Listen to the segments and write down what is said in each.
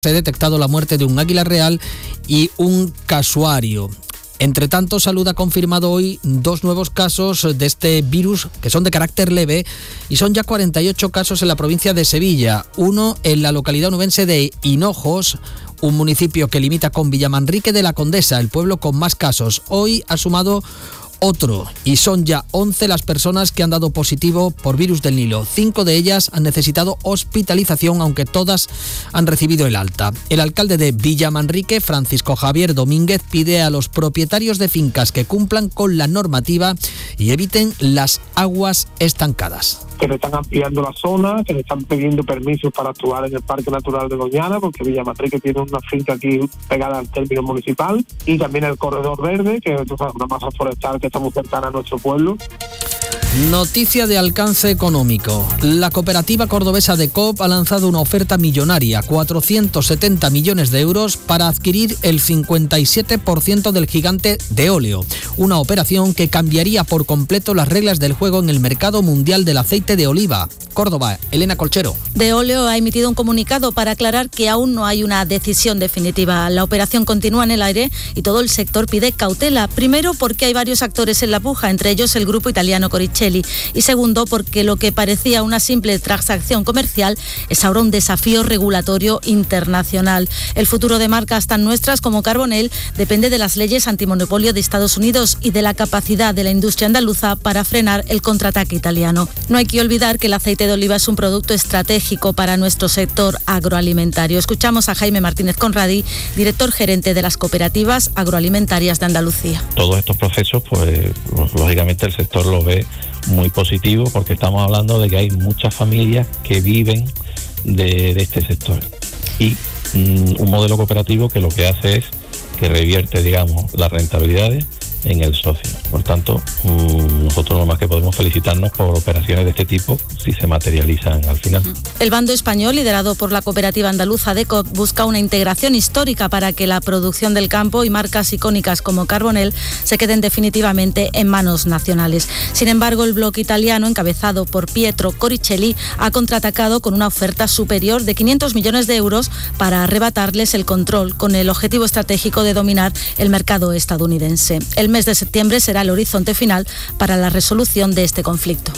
Se ha detectado la muerte de un águila real y un casuario. Entre tanto, Salud ha confirmado hoy 2 nuevos casos de este virus que son de carácter leve y son ya 48 casos en la provincia de Sevilla. Uno en la localidad onubense de Hinojos, un municipio que limita con Villamanrique de la Condesa, el pueblo con más casos. Hoy ha sumado otro y son ya 11 las personas que han dado positivo por virus del Nilo. 5 de ellas han necesitado hospitalización, aunque todas han recibido el alta. El alcalde de Villamanrique, Francisco Javier Domínguez, pide a los propietarios de fincas que cumplan con la normativa y eviten las aguas estancadas. Que le están ampliando la zona, que le están pidiendo permisos para actuar en el Parque Natural de Doñana, porque Villamanrique tiene una finca aquí pegada al término municipal, y también el Corredor Verde, que es una masa forestal que está muy cercana a nuestro pueblo. Noticia de alcance económico. La cooperativa cordobesa de Coop ha lanzado una oferta millonaria, 470 millones de euros, para adquirir el 57% del gigante de óleo. Una operación que cambiaría por completo las reglas del juego en el mercado mundial del aceite de oliva. Córdoba, Elena Colchero. De Óleo ha emitido un comunicado para aclarar que aún no hay una decisión definitiva. La operación continúa en el aire y todo el sector pide cautela. Primero, porque hay varios actores en la puja, entre ellos el grupo italiano Coricelli. Y segundo, porque lo que parecía una simple transacción comercial es ahora un desafío regulatorio internacional. El futuro de marcas tan nuestras como Carbonell depende de las leyes antimonopolio de Estados Unidos y de la capacidad de la industria andaluza para frenar el contraataque italiano. No hay que olvidar que el aceite de oliva es un producto estratégico para nuestro sector agroalimentario. Escuchamos a Jaime Martínez Conradí, director gerente de las cooperativas agroalimentarias de Andalucía. Todos estos procesos, pues lógicamente el sector lo ve muy positivo, porque estamos hablando de que hay muchas familias que viven de este sector, y un modelo cooperativo que lo que hace es que revierte, digamos, las rentabilidades en el socio. Por tanto, nosotros lo más que podemos felicitarnos por operaciones de este tipo si se materializan al final. El bando español, liderado por la cooperativa andaluza de Coop, busca una integración histórica para que la producción del campo y marcas icónicas como Carbonell se queden definitivamente en manos nacionales. Sin embargo, el bloque italiano, encabezado por Pietro Coricelli, ha contraatacado con una oferta superior de 500 millones de euros para arrebatarles el control, con el objetivo estratégico de dominar el mercado estadounidense. El mes de septiembre será el horizonte final para la resolución de este conflicto.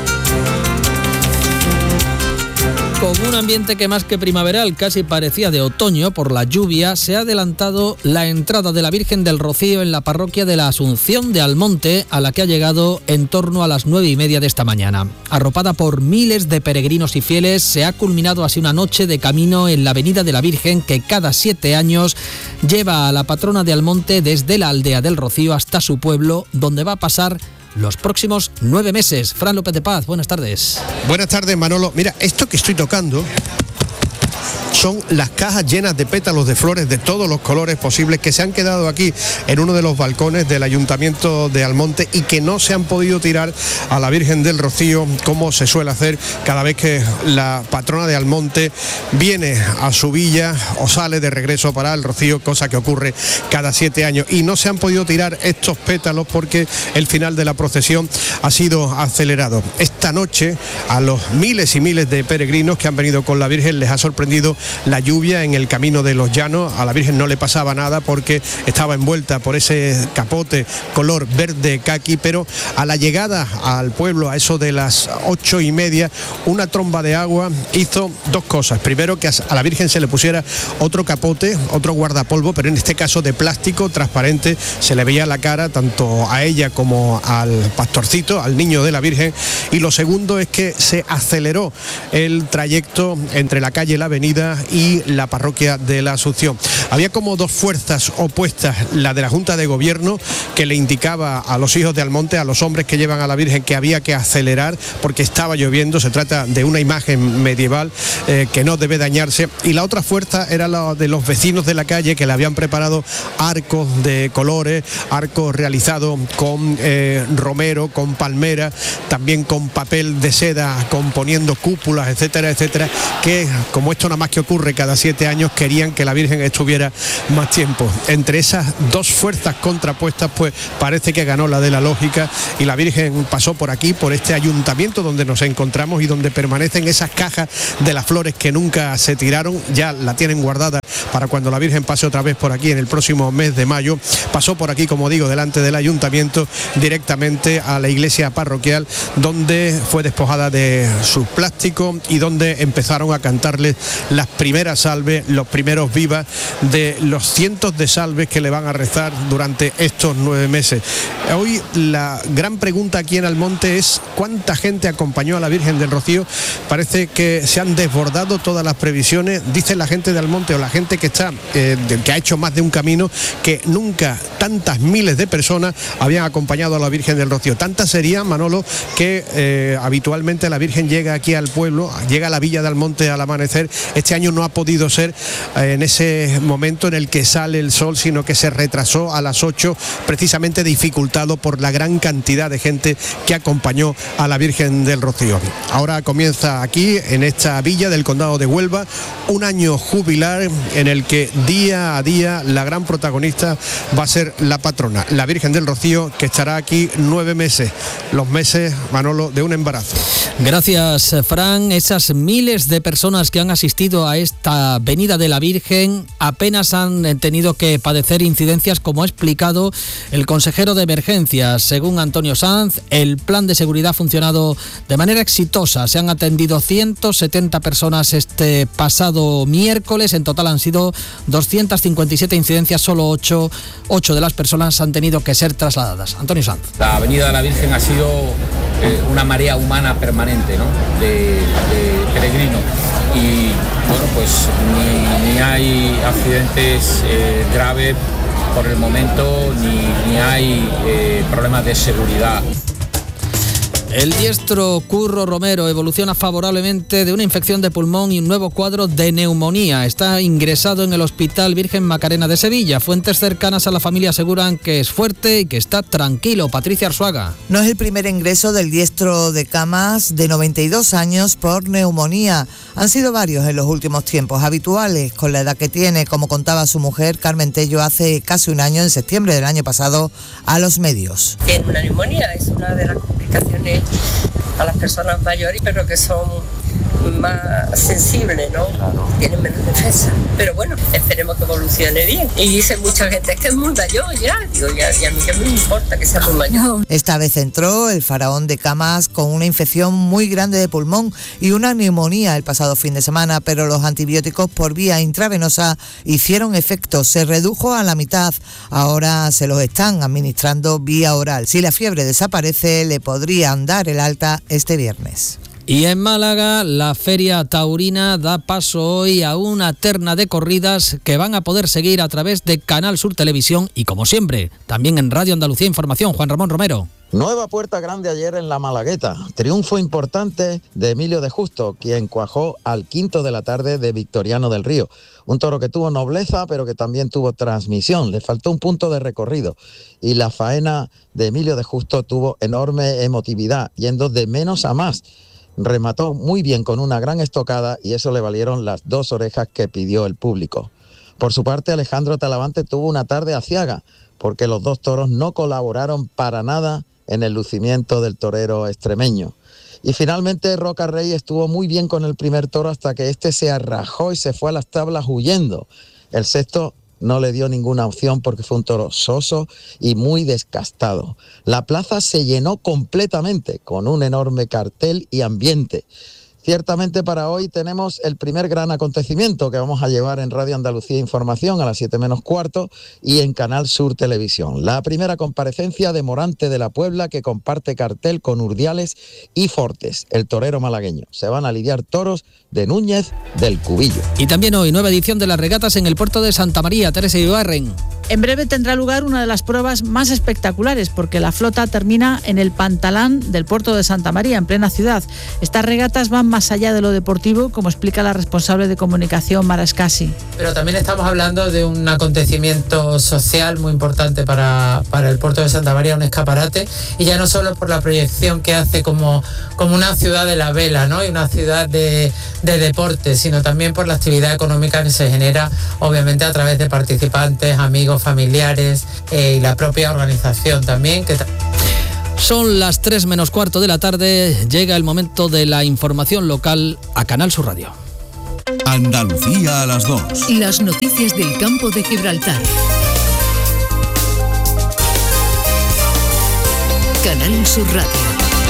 Con un ambiente que más que primaveral casi parecía de otoño por la lluvia, se ha adelantado la entrada de la Virgen del Rocío en la parroquia de la Asunción de Almonte, a la que ha llegado en torno a las 9:30 de esta mañana. Arropada por miles de peregrinos y fieles, se ha culminado así una noche de camino en la Avenida de la Virgen, que cada 7 años lleva a la patrona de Almonte desde la aldea del Rocío hasta su pueblo, donde va a pasar los próximos 9 meses. Fran López de Paz, buenas tardes. Buenas tardes, Manolo. Mira, esto que estoy tocando son las cajas llenas de pétalos de flores de todos los colores posibles que se han quedado aquí en uno de los balcones del Ayuntamiento de Almonte y que no se han podido tirar a la Virgen del Rocío, como se suele hacer cada vez que la patrona de Almonte viene a su villa o sale de regreso para el Rocío, cosa que ocurre cada 7 años. Y no se han podido tirar estos pétalos porque el final de la procesión ha sido acelerado. Esta noche a los miles y miles de peregrinos que han venido con la Virgen les ha sorprendido la lluvia en el Camino de los Llanos. A la Virgen no le pasaba nada porque estaba envuelta por ese capote color verde caqui, pero a la llegada al pueblo, a eso de las 8:30, una tromba de agua hizo 2 cosas. Primero, que a la Virgen se le pusiera otro capote, otro guardapolvo, pero en este caso de plástico transparente. Se le veía la cara tanto a ella como al pastorcito, al niño de la Virgen. Y lo segundo es que se aceleró el trayecto entre la calle La Avenida y la parroquia de la Asunción. Había como 2 fuerzas opuestas, la de la Junta de Gobierno, que le indicaba a los hijos de Almonte, a los hombres que llevan a la Virgen, que había que acelerar porque estaba lloviendo. Se trata de una imagen medieval que no debe dañarse. Y la otra fuerza era la de los vecinos de la calle, que le habían preparado arcos de colores, arcos realizados con romero, con palmera, también con papel de seda componiendo cúpulas, etcétera, etcétera, que como esto nada más que ocurre cada 7 años, querían que la Virgen estuviera más tiempo. Entre esas dos fuerzas contrapuestas, pues parece que ganó la de la lógica y la Virgen pasó por aquí, por este ayuntamiento donde nos encontramos y donde permanecen esas cajas de las flores que nunca se tiraron. Ya la tienen guardada para cuando la Virgen pase otra vez por aquí en el próximo mes de mayo. Pasó por aquí, como digo, delante del ayuntamiento, directamente a la iglesia parroquial, donde fue despojada de su plástico y donde empezaron a cantarle las primeras salves, los primeros vivas de los cientos de salves que le van a rezar durante estos 9 meses. Hoy la gran pregunta aquí en Almonte es ¿cuánta gente acompañó a la Virgen del Rocío? Parece que se han desbordado todas las previsiones. Dice la gente de Almonte o la gente que está, que ha hecho más de un camino, que nunca tantas miles de personas habían acompañado a la Virgen del Rocío. Tantas serían, Manolo, que habitualmente la Virgen llega aquí al pueblo, llega a la villa de Almonte al amanecer. Este año no ha podido ser en ese momento en el que sale el sol, sino que se retrasó a las 8, precisamente dificultado por la gran cantidad de gente que acompañó a la Virgen del Rocío. Ahora comienza aquí, en esta villa del condado de Huelva, un año jubilar en el que día a día la gran protagonista va a ser la patrona, la Virgen del Rocío, que estará aquí 9 meses, los meses, Manolo, de un embarazo. Gracias, Fran. Esas miles de personas que han asistido a esta venida de la Virgen apenas han tenido que padecer incidencias, como ha explicado el consejero de emergencias. Según Antonio Sanz, el plan de seguridad ha funcionado de manera exitosa. Se han atendido 170 personas este pasado miércoles. En total han sido 257 incidencias, solo 8 de las personas han tenido que ser trasladadas. Antonio Sanz. La venida de la Virgen ha sido una marea humana permanente, ¿no?, de peregrinos, y bueno, pues ni hay accidentes graves por el momento, ni hay problemas de seguridad. El diestro Curro Romero evoluciona favorablemente de una infección de pulmón y un nuevo cuadro de neumonía. Está ingresado en el Hospital Virgen Macarena de Sevilla. Fuentes cercanas a la familia aseguran que es fuerte y que está tranquilo. Patricia Arzuaga. No es el primer ingreso del diestro de Camas, de 92 años, por neumonía. Han sido varios en los últimos tiempos, habituales con la edad que tiene, como contaba su mujer Carmen Tello hace casi un año, en septiembre del año pasado, a los medios. Tiene una neumonía, es una de las complicaciones a las personas mayores, pero que son más sensibles, ¿no? Claro. Tienen menos defensa. Pero bueno, esperemos que evolucione bien. Y dice mucha gente, es que es muy mayor ya. Digo, ya a mí que me importa que sea muy mayor. Esta vez entró el faraón de Camas con una infección muy grande de pulmón y una neumonía el pasado fin de semana, pero los antibióticos por vía intravenosa hicieron efecto, se redujo a la mitad. Ahora se los están administrando vía oral. Si la fiebre desaparece, le podrían dar el alta este viernes. Y en Málaga, la Feria Taurina da paso hoy a una terna de corridas que van a poder seguir a través de Canal Sur Televisión y, como siempre, también en Radio Andalucía Información. Juan Ramón Romero. Nueva puerta grande ayer en la Malagueta. Triunfo importante de Emilio de Justo, quien cuajó al quinto de la tarde de Victoriano del Río. Un toro que tuvo nobleza, pero que también tuvo transmisión. Le faltó un punto de recorrido. Y la faena de Emilio de Justo tuvo enorme emotividad, yendo de menos a más. Remató muy bien con una gran estocada y eso le valieron las 2 orejas que pidió el público. Por su parte, Alejandro Talavante tuvo una tarde aciaga, porque los 2 toros no colaboraron para nada en el lucimiento del torero extremeño. Y finalmente Roca Rey estuvo muy bien con el primer toro hasta que este se arrajó y se fue a las tablas huyendo. El sexto no le dio ninguna opción porque fue un toro soso y muy descastado. La plaza se llenó completamente con un enorme cartel y ambiente. Ciertamente para hoy tenemos el primer gran acontecimiento que vamos a llevar en Radio Andalucía Información a las 7 menos cuarto y en Canal Sur Televisión. La primera comparecencia de Morante de la Puebla, que comparte cartel con Urdiales y Fortes, el torero malagueño. Se van a lidiar toros de Núñez del Cubillo. Y también hoy, nueva edición de las regatas en el puerto de Santa María. Teresa Ibarren. En breve tendrá lugar una de las pruebas más espectaculares porque la flota termina en el Pantalán del puerto de Santa María, en plena ciudad. Estas regatas van más allá de lo deportivo, como explica la responsable de comunicación, Mara Escasi. Pero también estamos hablando de un acontecimiento social muy importante para el puerto de Santa María, un escaparate, y ya no solo por la proyección que hace como una ciudad de la vela, ¿no? Y una ciudad de deporte, sino también por la actividad económica que se genera, obviamente a través de participantes, amigos, familiares y la propia organización también. Son las 3 menos cuarto de la tarde, llega el momento de la información local a Canal Sur Radio. Andalucía a las 2. Las noticias del campo de Gibraltar. Canal Sur Radio.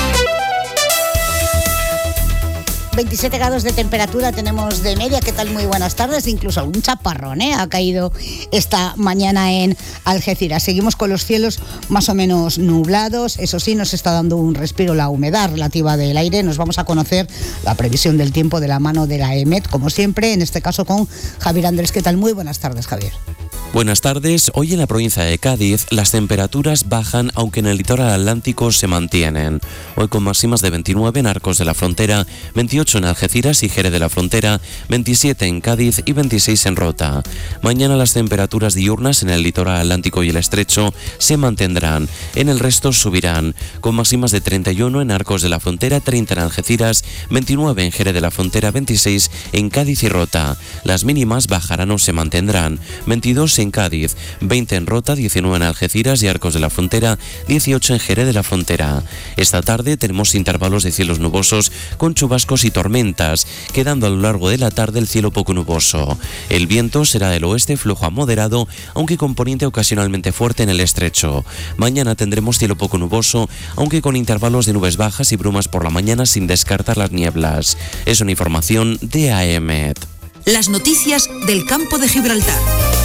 27 grados de temperatura tenemos de media. ¿Qué tal? Muy buenas tardes. Incluso algún chaparrón ha caído esta mañana en Algeciras. Seguimos con los cielos más o menos nublados. Eso sí, nos está dando un respiro la humedad relativa del aire. Nos vamos a conocer la previsión del tiempo de la mano de la EMET, como siempre, en este caso con Javier Andrés. ¿Qué tal? Muy buenas tardes, Javier. Buenas tardes. Hoy en la provincia de Cádiz las temperaturas bajan, aunque en el litoral atlántico se mantienen. Hoy con máximas de 29 en Arcos de la Frontera, 28 en Algeciras y Jerez de la Frontera, 27 en Cádiz y 26 en Rota. Mañana las temperaturas diurnas en el litoral atlántico y el estrecho se mantendrán. En el resto subirán, con máximas de 31 en Arcos de la Frontera, 30 en Algeciras, 29 en Jerez de la Frontera, 26 en Cádiz y Rota. Las mínimas bajarán o se mantendrán, 22 en Cádiz, 20 en Rota, 19 en Algeciras y Arcos de la Frontera, 18 en Jerez de la Frontera. Esta tarde tenemos intervalos de cielos nubosos con chubascos y tormentas, quedando a lo largo de la tarde el cielo poco nuboso. El viento será del oeste flojo a moderado, aunque con poniente ocasionalmente fuerte en el estrecho. Mañana tendremos cielo poco nuboso, aunque con intervalos de nubes bajas y brumas por la mañana sin descartar las nieblas. Es una información de AEMET. Las noticias del campo de Gibraltar.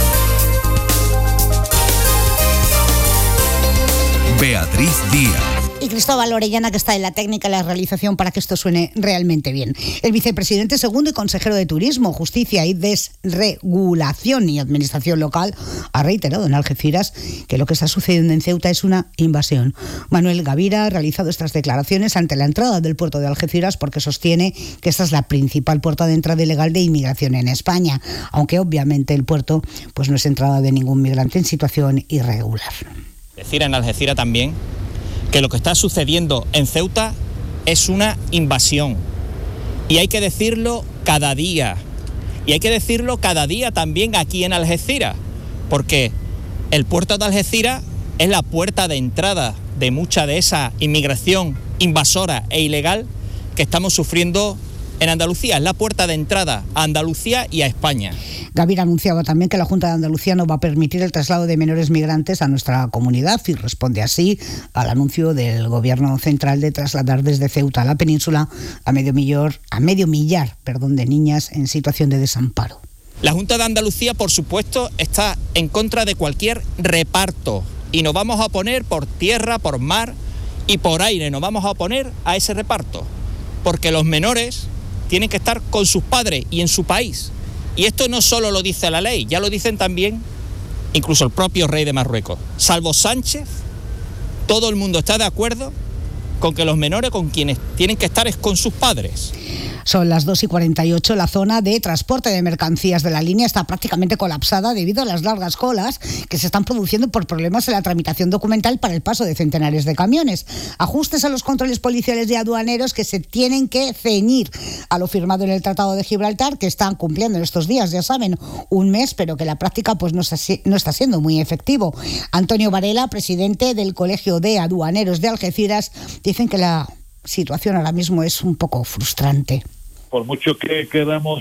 Beatriz Díaz. Y Cristóbal Orellana, que está en la técnica y la realización para que esto suene realmente bien. El vicepresidente segundo y consejero de Turismo, Justicia y Desregulación y Administración Local ha reiterado en Algeciras que lo que está sucediendo en Ceuta es una invasión. Manuel Gavira ha realizado estas declaraciones ante la entrada del puerto de Algeciras porque sostiene que esta es la principal puerta de entrada ilegal de inmigración en España, aunque obviamente el puerto pues no es entrada de ningún migrante en situación irregular. Decir en Algeciras también que lo que está sucediendo en Ceuta es una invasión. Y hay que decirlo cada día. Y hay que decirlo cada día también aquí en Algeciras. Porque el puerto de Algeciras es la puerta de entrada de mucha de esa inmigración invasora e ilegal que estamos sufriendo en Andalucía. Es la puerta de entrada a Andalucía y a España. Gavira anunciaba también que la Junta de Andalucía no va a permitir el traslado de menores migrantes a nuestra comunidad y responde así al anuncio del Gobierno central de trasladar desde Ceuta a la península a medio millar de niñas en situación de desamparo. La Junta de Andalucía, por supuesto, está en contra de cualquier reparto y nos vamos a oponer por tierra, por mar y por aire. Nos vamos a oponer a ese reparto porque los menores tienen que estar con sus padres y en su país. Y esto no solo lo dice la ley, ya lo dicen también incluso el propio rey de Marruecos. Salvo Sánchez, todo el mundo está de acuerdo con que los menores con quienes tienen que estar es con sus padres. Son las 2:48. La zona de transporte de mercancías de la línea está prácticamente colapsada debido a las largas colas que se están produciendo por problemas en la tramitación documental para el paso de centenares de camiones. Ajustes a los controles policiales y aduaneros que se tienen que ceñir a lo firmado en el Tratado de Gibraltar, que están cumpliendo en estos días, ya saben, un mes, pero que la práctica pues no está siendo muy efectivo. Antonio Varela, presidente del Colegio de Aduaneros de Algeciras, dicen que la situación ahora mismo es un poco frustrante. Por mucho que queramos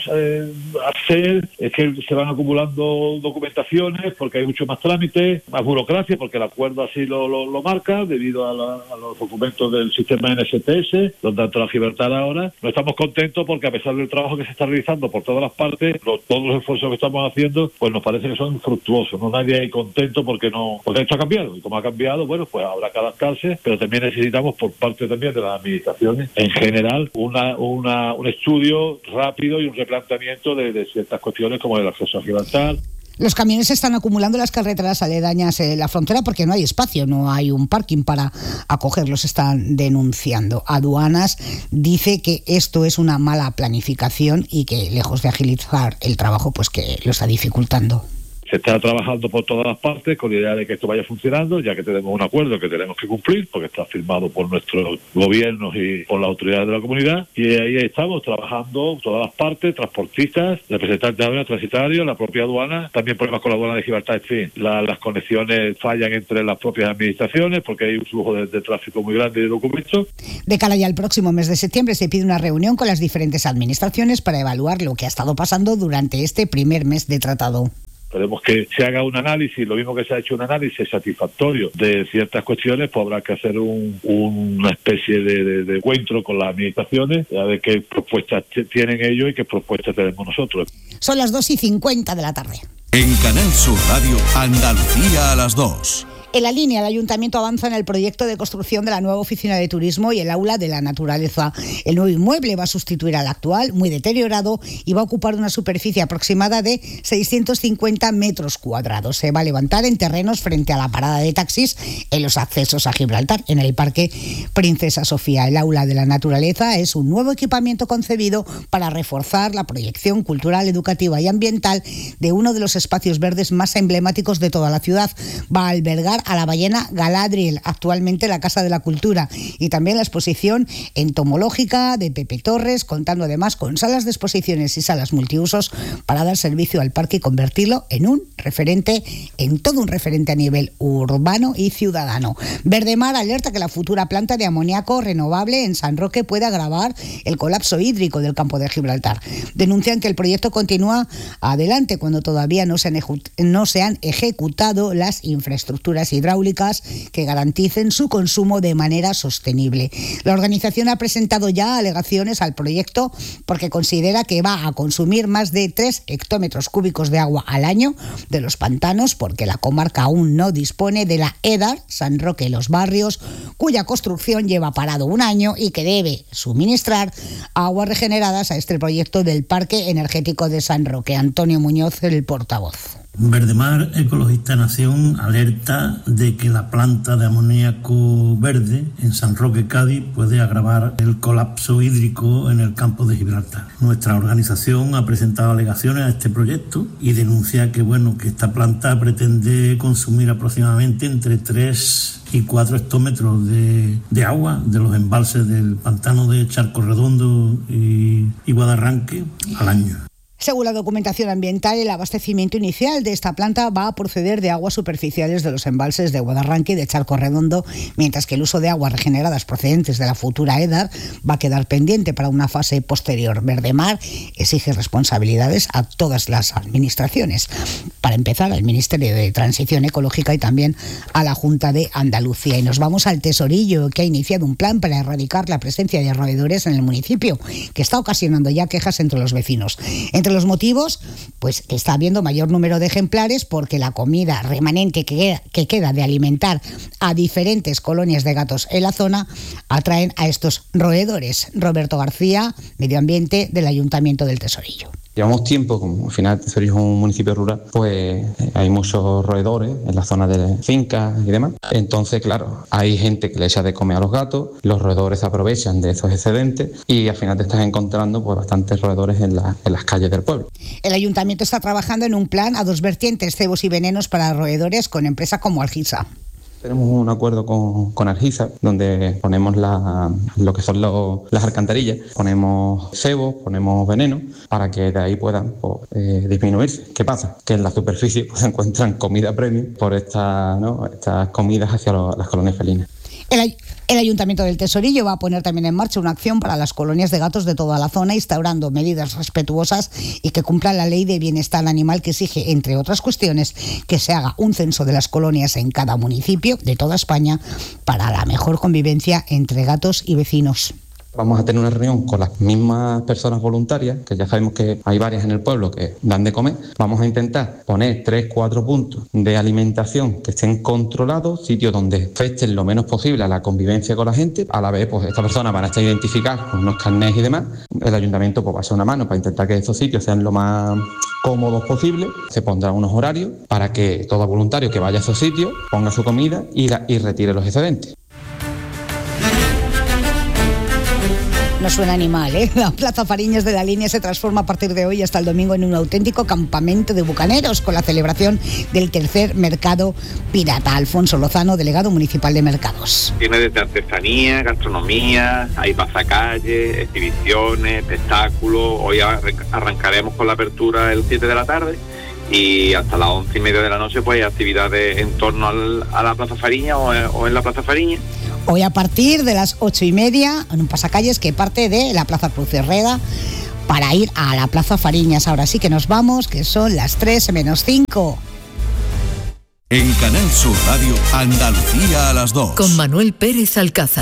hacer, es que se van acumulando documentaciones porque hay mucho más trámite, más burocracia, porque el acuerdo así lo marca, debido a los documentos del sistema NSTS, donde entra la Gibraltar ahora. No estamos contentos porque a pesar del trabajo que se está realizando por todas las partes, todos los esfuerzos que estamos haciendo, pues nos parece que son infructuosos. No nadie hay contento porque esto ha cambiado. Y como ha cambiado, bueno, pues habrá que adaptarse, pero también necesitamos por parte también de las administraciones en general un estudio rápido y un replanteamiento de ciertas cuestiones como el acceso a Gibraltar. Los camiones se están acumulando en las carreteras aledañas de la frontera porque no hay espacio, no hay un parking para acogerlos, están denunciando. Aduanas dice que esto es una mala planificación y que lejos de agilizar el trabajo, pues que lo está dificultando. Se está trabajando por todas las partes con la idea de que esto vaya funcionando, ya que tenemos un acuerdo que tenemos que cumplir, porque está firmado por nuestros gobiernos y por las autoridades de la comunidad, y ahí estamos trabajando todas las partes, transportistas, representantes de aduanas, transitarios, la propia aduana, también problemas con la aduana de Gibraltar, en fin, las conexiones fallan entre las propias administraciones porque hay un flujo de tráfico muy grande de documentos. De cara ya al próximo mes de septiembre se pide una reunión con las diferentes administraciones para evaluar lo que ha estado pasando durante este primer mes de tratado. Esperemos que se haga un análisis, lo mismo que se ha hecho un análisis satisfactorio de ciertas cuestiones, pues habrá que hacer una especie de encuentro con las administraciones, a ver qué propuestas tienen ellos y qué propuestas tenemos nosotros. Son las 2:50 de la tarde. En Canal Sur Radio, Andalucía a las 2. En la línea, el Ayuntamiento avanza en el proyecto de construcción de la nueva oficina de turismo y el aula de la naturaleza. El nuevo inmueble va a sustituir al actual, muy deteriorado, y va a ocupar una superficie aproximada de 650 metros cuadrados. Se va a levantar en terrenos frente a la parada de taxis en los accesos a Gibraltar, en el Parque Princesa Sofía. El aula de la naturaleza es un nuevo equipamiento concebido para reforzar la proyección cultural, educativa y ambiental de uno de los espacios verdes más emblemáticos de toda la ciudad. Va a albergar a la ballena Galadriel, actualmente la Casa de la Cultura, y también la exposición entomológica de Pepe Torres, contando además con salas de exposiciones y salas multiusos para dar servicio al parque y convertirlo en un referente, en todo un referente a nivel urbano y ciudadano. Verdemar alerta que la futura planta de amoníaco renovable en San Roque puede agravar el colapso hídrico del campo de Gibraltar. Denuncian que el proyecto continúa adelante cuando todavía no se han ejecutado las infraestructuras hidráulicas que garanticen su consumo de manera sostenible. La organización ha presentado ya alegaciones al proyecto porque considera que va a consumir más de 3 hectómetros cúbicos de agua al año de los pantanos, porque la comarca aún no dispone de la EDAR, San Roque y Los Barrios, cuya construcción lleva parado un año y que debe suministrar aguas regeneradas a este proyecto del Parque Energético de San Roque. Antonio Muñoz, el portavoz. Verdemar Ecologista Nación alerta de que la planta de amoníaco verde en San Roque, Cádiz, puede agravar el colapso hídrico en el campo de Gibraltar. Nuestra organización ha presentado alegaciones a este proyecto y denuncia que esta planta pretende consumir aproximadamente entre 3 y 4 hectómetros de agua de los embalses del pantano de Charco Redondo y Guadarranque al año. Según la documentación ambiental, el abastecimiento inicial de esta planta va a proceder de aguas superficiales de los embalses de Guadarranque y de Charco Redondo, mientras que el uso de aguas regeneradas procedentes de la futura EDAR va a quedar pendiente para una fase posterior. Verdemar exige responsabilidades a todas las administraciones. Para empezar, al Ministerio de Transición Ecológica y también a la Junta de Andalucía. Y nos vamos al Tesorillo, que ha iniciado un plan para erradicar la presencia de roedores en el municipio, que está ocasionando ya quejas entre los vecinos. Entre los motivos, pues está habiendo mayor número de ejemplares porque la comida remanente que queda de alimentar a diferentes colonias de gatos en la zona atraen a estos roedores. Roberto García, Medio Ambiente del Ayuntamiento del Tesorillo. Llevamos tiempo, como al final Tesorillo es un municipio rural, pues hay muchos roedores en la zona de fincas y demás. Entonces, claro, hay gente que le echa de comer a los gatos, los roedores se aprovechan de esos excedentes y al final te estás encontrando pues bastantes roedores en las calles del pueblo. El Ayuntamiento está trabajando en un plan a 2 vertientes, cebos y venenos para roedores, con empresas como Algisa. Tenemos un acuerdo con Argisa, donde ponemos lo que son las alcantarillas, ponemos cebo, ponemos veneno, para que de ahí puedan disminuirse. ¿Qué pasa? Que en la superficie pues, se encuentran comida premium por estas comidas hacia las colonias felinas. El Ayuntamiento del Tesorillo va a poner también en marcha una acción para las colonias de gatos de toda la zona, instaurando medidas respetuosas y que cumplan la ley de bienestar animal, que exige, entre otras cuestiones, que se haga un censo de las colonias en cada municipio de toda España para la mejor convivencia entre gatos y vecinos. Vamos a tener una reunión con las mismas personas voluntarias, que ya sabemos que hay varias en el pueblo que dan de comer. Vamos a intentar poner 3-4 puntos de alimentación que estén controlados, sitios donde afecten lo menos posible a la convivencia con la gente. A la vez, pues estas personas van a estar identificadas con unos carnets y demás. El ayuntamiento pues va a hacer una mano para intentar que esos sitios sean lo más cómodos posible. Se pondrán unos horarios para que todo voluntario que vaya a esos sitios ponga su comida y retire los excedentes. No suena animal, ¿eh? La Plaza Fariñas de la Línea se transforma a partir de hoy hasta el domingo en un auténtico campamento de bucaneros con la celebración del tercer mercado pirata. Alfonso Lozano, delegado municipal de Mercados. Tiene desde artesanía, gastronomía, hay pasacalles, exhibiciones, espectáculos. Hoy arrancaremos con la apertura el 7 de la tarde y hasta las 11:30 de la noche pues hay actividades en torno a la Plaza Fariñas o en la Plaza Fariñas. Hoy a partir de las 8:30 en un pasacalles que parte de la Plaza Cruz Herrera para ir a la Plaza Fariñas. Ahora sí que nos vamos, que son las 3:05. En Canal Sur Radio, Andalucía a las 2. Con Manuel Pérez Alcázar.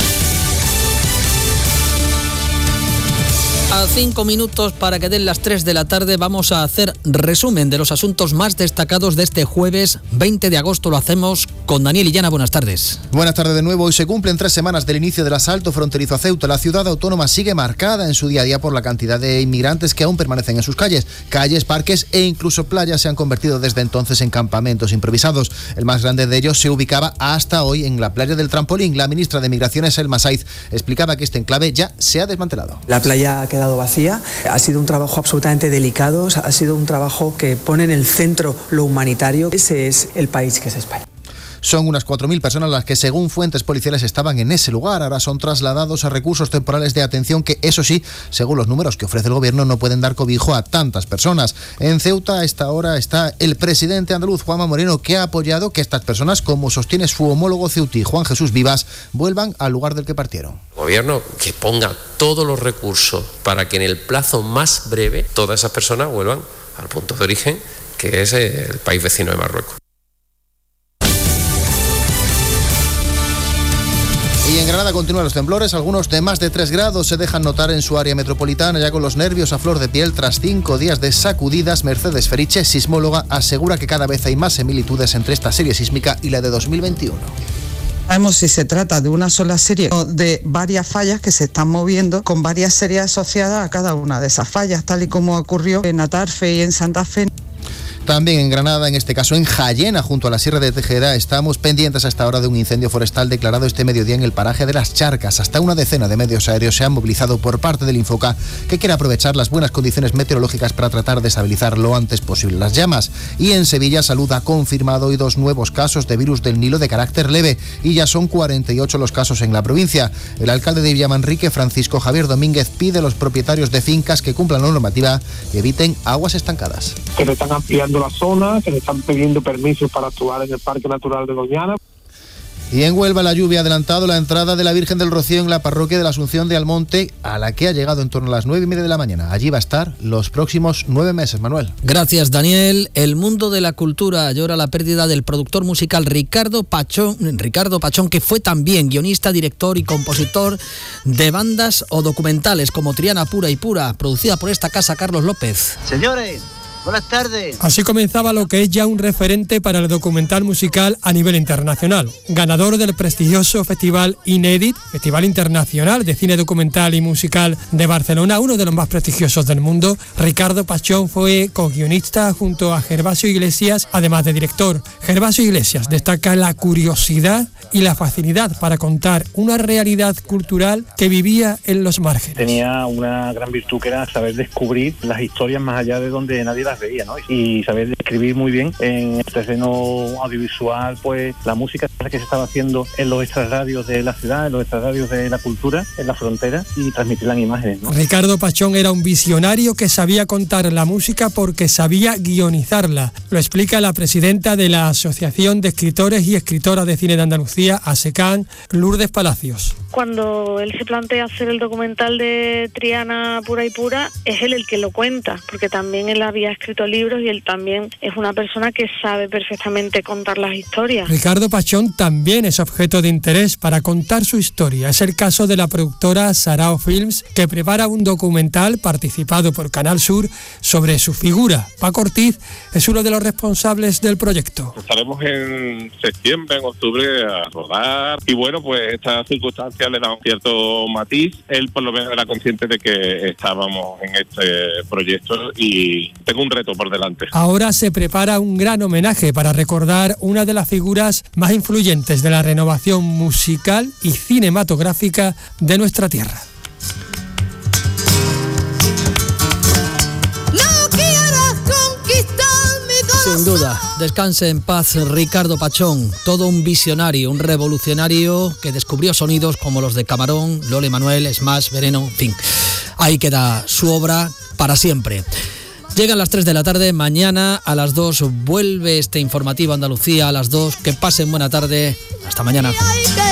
A 5 minutos para que den las 3 de la tarde vamos a hacer resumen de los asuntos más destacados de este jueves 20 de agosto. Lo hacemos con Daniel Illana. Buenas tardes. Buenas tardes de nuevo. Hoy se cumplen 3 semanas del inicio del asalto fronterizo a Ceuta. La ciudad autónoma sigue marcada en su día a día por la cantidad de inmigrantes que aún permanecen en sus calles. Calles, parques e incluso playas se han convertido desde entonces en campamentos improvisados. El más grande de ellos se ubicaba hasta hoy en la playa del Trampolín. La ministra de Migraciones, Elma Saiz, explicaba que este enclave ya se ha desmantelado. La playa ha quedado vacía. Ha sido un trabajo absolutamente delicado, ha sido un trabajo que pone en el centro lo humanitario. Ese es el país que es España. Son unas 4.000 personas las que, según fuentes policiales, estaban en ese lugar. Ahora son trasladados a recursos temporales de atención que, eso sí, según los números que ofrece el gobierno, no pueden dar cobijo a tantas personas. En Ceuta, a esta hora, está el presidente andaluz, Juanma Moreno, que ha apoyado que estas personas, como sostiene su homólogo ceutí, Juan Jesús Vivas, vuelvan al lugar del que partieron. El gobierno que ponga todos los recursos para que en el plazo más breve todas esas personas vuelvan al punto de origen, que es el país vecino de Marruecos. Y en Granada continúan los temblores, algunos de más de 3 grados se dejan notar en su área metropolitana, ya con los nervios a flor de piel tras 5 días de sacudidas. Mercedes Feriche, sismóloga, asegura que cada vez hay más similitudes entre esta serie sísmica y la de 2021. Sabemos si se trata de una sola serie o de varias fallas que se están moviendo con varias series asociadas a cada una de esas fallas, tal y como ocurrió en Atarfe y en Santa Fe. También en Granada, en este caso en Jayena, junto a la Sierra de Tejeda, estamos pendientes a esta hora de un incendio forestal declarado este mediodía en el paraje de Las Charcas. Hasta una decena de medios aéreos se han movilizado por parte del Infoca, que quiere aprovechar las buenas condiciones meteorológicas para tratar de estabilizar lo antes posible las llamas. Y en Sevilla, Salud ha confirmado hoy 2 nuevos casos de virus del Nilo de carácter leve y ya son 48 los casos en la provincia. El alcalde de Villamanrique, Francisco Javier Domínguez, pide a los propietarios de fincas que cumplan la normativa y eviten aguas estancadas. Que le están ampliando la zona, que le están pidiendo permisos para actuar en el Parque Natural de Doñana. Y en Huelva la lluvia ha adelantado la entrada de la Virgen del Rocío en la parroquia de la Asunción de Almonte, a la que ha llegado en torno a las 9:30 de la mañana. Allí va a estar los próximos 9 meses, Manuel. Gracias, Daniel. El mundo de la cultura llora la pérdida del productor musical Ricardo Pachón, que fue también guionista, director y compositor de bandas o documentales como Triana Pura y Pura, producida por esta casa Carlos López. Señores, buenas tardes. Así comenzaba lo que es ya un referente para el documental musical a nivel internacional. Ganador del prestigioso festival Inédit, Festival Internacional de Cine Documental y Musical de Barcelona, uno de los más prestigiosos del mundo, Ricardo Pachón fue co-guionista junto a Gervasio Iglesias, además de director. Gervasio Iglesias destaca la curiosidad y la facilidad para contar una realidad cultural que vivía en los márgenes. Tenía una gran virtud que era saber descubrir las historias más allá de donde nadie las veía, ¿no? Y saber describir muy bien en el terreno audiovisual, pues la música que se estaba haciendo en los extrarradios de la ciudad, en los extrarradios de la cultura, en la frontera, y transmitirla en imágenes, ¿no? Ricardo Pachón era un visionario que sabía contar la música porque sabía guionizarla. Lo explica la presidenta de la Asociación de Escritores y Escritoras de Cine de Andalucía, ASECAN, Lourdes Palacios. Cuando él se plantea hacer el documental de Triana Pura y Pura, es él el que lo cuenta, porque también él había escrito libros y él también es una persona que sabe perfectamente contar las historias. Ricardo Pachón también es objeto de interés para contar su historia. Es el caso de la productora Sarao Films, que prepara un documental participado por Canal Sur sobre su figura. Paco Ortiz es uno de los responsables del proyecto. Estaremos en septiembre, en octubre a rodar y bueno, pues estas circunstancias le dan un cierto matiz. Él por lo menos era consciente de que estábamos en este proyecto y tengo un reto por delante. Ahora se prepara un gran homenaje para recordar una de las figuras más influyentes de la renovación musical y cinematográfica de nuestra tierra. Sin duda, descanse en paz Ricardo Pachón, todo un visionario, un revolucionario que descubrió sonidos como los de Camarón, Lole Manuel, Smash, Veneno, en fin. Ahí queda su obra para siempre. Llegan las 3 de la tarde, mañana a las 2 vuelve este informativo Andalucía a las 2. Que pasen buena tarde, hasta mañana.